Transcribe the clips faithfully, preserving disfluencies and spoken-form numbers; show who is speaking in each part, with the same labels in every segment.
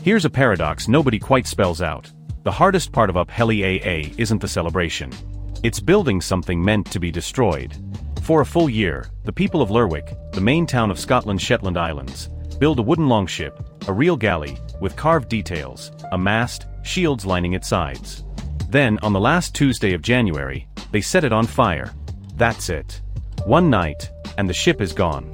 Speaker 1: Here's a paradox nobody quite spells out. The hardest part of Up Helly A A isn't the celebration. It's building something meant to be destroyed. For a full year, the people of Lerwick, the main town of Scotland's Shetland Islands, build a wooden longship, a real galley, with carved details, a mast, shields lining its sides. Then, on the last Tuesday of January, they set it on fire. That's it. One night, and the ship is gone.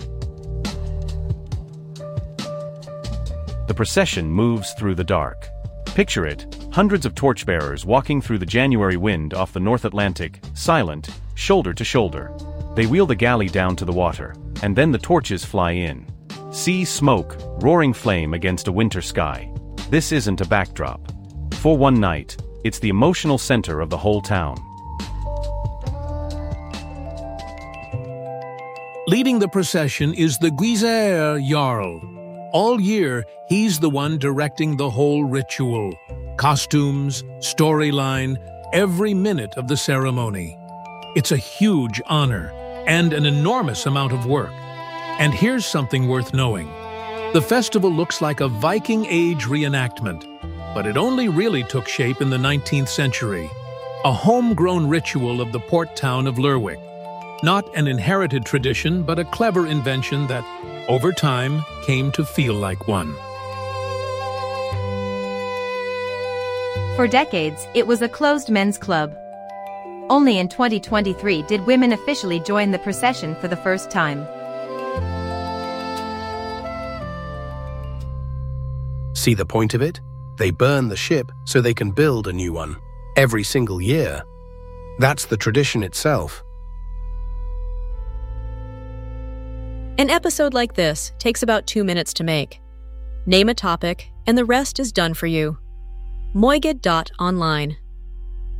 Speaker 1: The procession moves through the dark. Picture it, hundreds of torchbearers walking through the January wind off the North Atlantic, silent, shoulder to shoulder. They wheel the galley down to the water, and then the torches fly in. Sea smoke, roaring flame against a winter sky. This isn't a backdrop. For one night, it's the emotional center of the whole town.
Speaker 2: Leading the procession is the Gwysair Jarl. All year, he's the one directing the whole ritual. Costumes, storyline, every minute of the ceremony. It's a huge honor and an enormous amount of work. And here's something worth knowing. The festival looks like a Viking Age reenactment, but it only really took shape in the nineteenth century. A homegrown ritual of the port town of Lerwick. Not an inherited tradition, but a clever invention that, over time, came to feel like one.
Speaker 3: For decades, it was a closed men's club. Only in twenty twenty-three did women officially join the procession for the first time.
Speaker 4: See the point of it? They burn the ship so they can build a new one. Every single year. That's the tradition itself.
Speaker 5: An episode like this takes about two minutes to make. Name a topic, and the rest is done for you. Moigid dot online